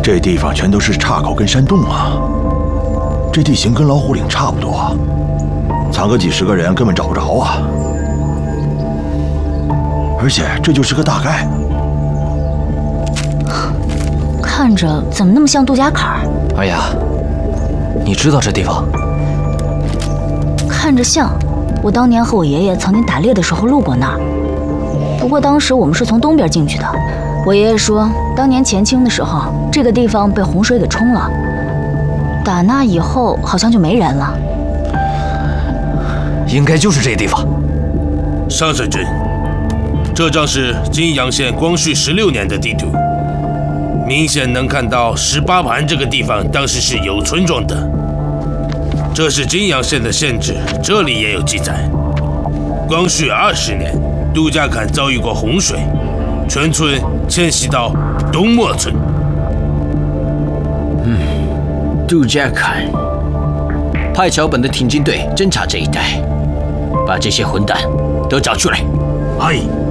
这地方全都是岔口跟山洞啊，这地形跟老虎岭差不多，藏个几十个人根本找不着啊。而且这就是个大概。 看着怎么那么像杜家坎儿？ 二丫，你知道这地方？ 看着像，我当年和我爷爷曾经打猎的时候路过那儿。不过当时我们是从东边进去的。我爷爷说，当年前清的时候，这个地方被洪水给冲了。打那以后，好像就没人了。 应该就是这地方。 上水君，这张是金阳县光绪16年的地图，明显能看到18盘这个地方当时是有村庄的。这是金阳县的县志，这里也有记载。光绪20年，杜家坎遭遇过洪水，全村迁徙到东莫村。 杜家坎，派桥本的挺进队侦察这一带，把这些混蛋都找出来。 哎。